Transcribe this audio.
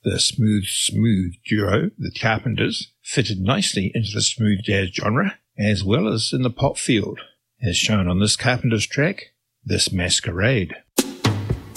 The smooth duo, the Carpenters, fitted nicely into the smooth jazz genre, as well as in the pop field, as shown on this Carpenters track, This Masquerade.